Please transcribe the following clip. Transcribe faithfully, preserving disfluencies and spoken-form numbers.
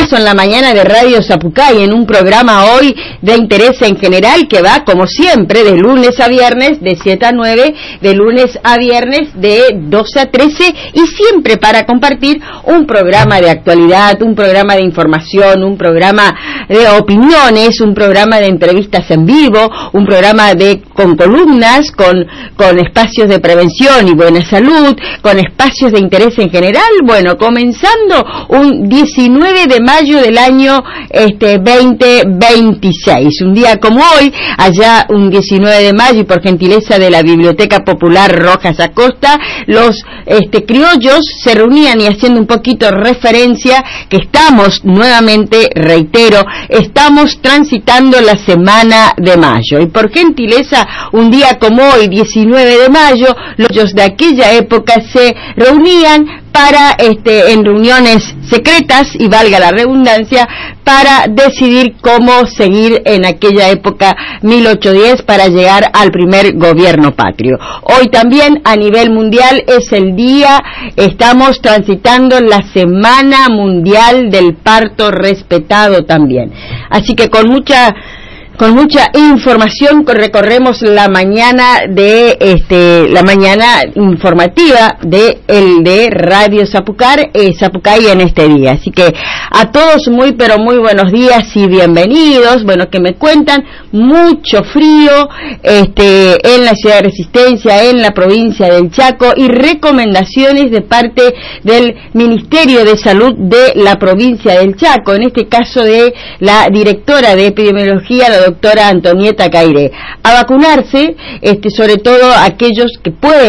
regreso en la mañana de Radio Sapucay en un programa hoy de interés en general que va, como siempre, de lunes a viernes de siete a nueve, de lunes a viernes de doce a trece, y siempre para compartir un programa de actualidad, un programa de información, un programa de opiniones, un programa de entrevistas en vivo, un programa de con columnas, con, con espacios de prevención y buena salud, con espacios de interés en general. Bueno, comenzando un diecinueve de mayo del año este veinte veintiséis, un día como hoy, allá un diecinueve de mayo, y por gentileza de la Biblioteca Popular Rojas Acosta, los este criollos se reunían, y haciendo un poquito referencia que estamos nuevamente, reitero, estamos transitando la semana de mayo, y por gentileza un día como hoy, diecinueve de mayo, los de aquella época se reunían para este en reuniones secretas, y valga la redundancia, para decidir cómo seguir en aquella época mil ochocientos diez para llegar al primer gobierno patrio. Hoy también a nivel mundial es el día, estamos transitando la Semana Mundial del Parto Respetado también. Así que con mucha Con mucha información recorremos la mañana de este la mañana informativa de el de Radio Sapucar, eh, Sapucay en este día. Así que a todos muy pero muy buenos días y bienvenidos. Bueno, que me cuentan mucho frío este en la ciudad de Resistencia, en la provincia del Chaco, y recomendaciones de parte del Ministerio de Salud de la provincia del Chaco, en este caso de la directora de epidemiología, la doctora Antonieta Cairé, a vacunarse, este, sobre todo aquellos que pueden